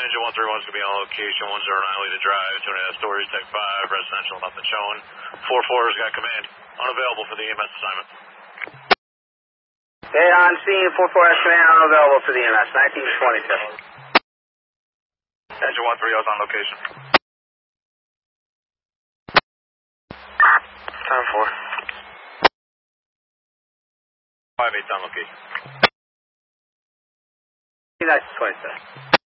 Engine 131 is going to be on location, 109 Lita Drive, 2.5 stories, Tech 5, residential, nothing showing. 4-4's got command, unavailable for the EMS assignment. Okay, on scene, 4-4 command, unavailable for the EMS, 1922. Engine 130 is on location. Time 4. 5-8's on location. 1922.